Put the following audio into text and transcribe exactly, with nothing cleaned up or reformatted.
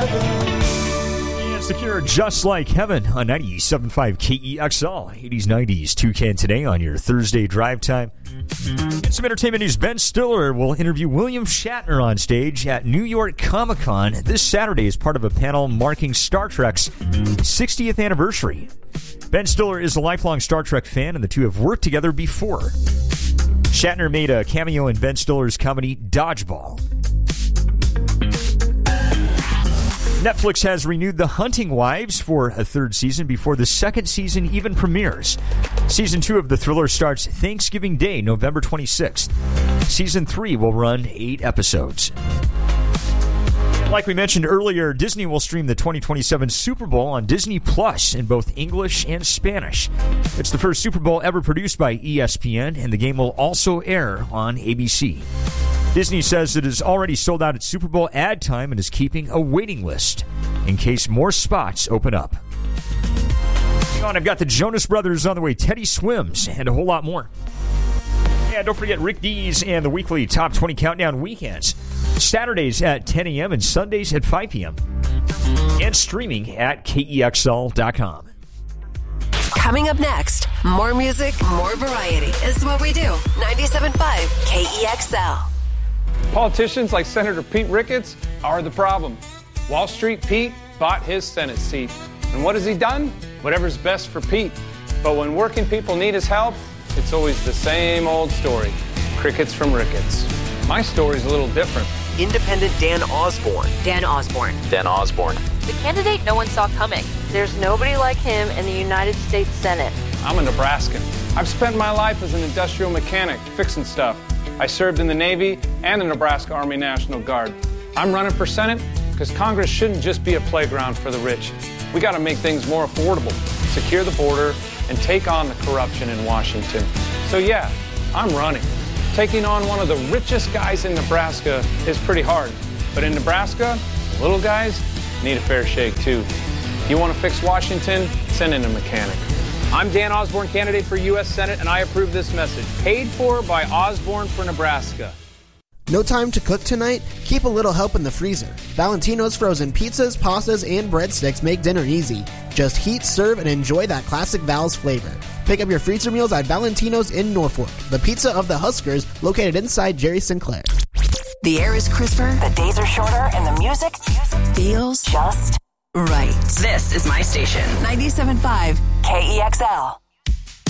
Secure Just Like Heaven on ninety-seven point five K E X L, eighties, nineties, Toucan today on your Thursday drive time. Get some entertainment news. Ben Stiller will interview William Shatner on stage at New York Comic Con this Saturday as part of a panel marking Star Trek's sixtieth anniversary. Ben Stiller is a lifelong Star Trek fan, and the two have worked together before. Shatner made a cameo in Ben Stiller's comedy Dodgeball. Netflix has renewed The Hunting Wives for a third season before the second season even premieres. Season two of the thriller starts Thanksgiving Day, November twenty-sixth. Season three will run eight episodes. Like we mentioned earlier, Disney will stream the twenty twenty-seven Super Bowl on Disney Plus in both English and Spanish. It's the first Super Bowl ever produced by E S P N, and the game will also air on A B C. Disney says it has already sold out its Super Bowl ad time and is keeping a waiting list in case more spots open up. Hang on, I've got the Jonas Brothers on the way, Teddy Swims, and a whole lot more. And don't forget Rick Dees and the weekly Top twenty Countdown weekends. Saturdays at ten a.m. and Sundays at five p.m. And streaming at K E X L dot com. Coming up next, more music, more variety is what we do. ninety-seven point five K E X L. Politicians like Senator Pete Ricketts are the problem. Wall Street Pete bought his Senate seat. And what has he done? Whatever's best for Pete. But when working people need his help, it's always the same old story. Crickets from Ricketts. My story's a little different. Independent Dan Osborne. Dan Osborne. Dan Osborne. The candidate no one saw coming. There's nobody like him in the United States Senate. I'm a Nebraskan. I've spent my life as an industrial mechanic, fixing stuff. I served in the Navy and the Nebraska Army National Guard. I'm running for Senate because Congress shouldn't just be a playground for the rich. We got to make things more affordable, secure the border, and take on the corruption in Washington. So yeah, I'm running. Taking on one of the richest guys in Nebraska is pretty hard. But in Nebraska, the little guys need a fair shake too. You want to fix Washington? Send in a mechanic. I'm Dan Osborne, candidate for U S Senate, and I approve this message. Paid for by Osborne for Nebraska. No time to cook tonight? Keep a little help in the freezer. Valentino's frozen pizzas, pastas, and breadsticks make dinner easy. Just heat, serve, and enjoy that classic Val's flavor. Pick up your freezer meals at Valentino's in Norfolk, the pizza of the Huskers, located inside Jerry Sinclair. The air is crisper, the days are shorter, and the music feels just right. This is my station. ninety-seven point five K E X L.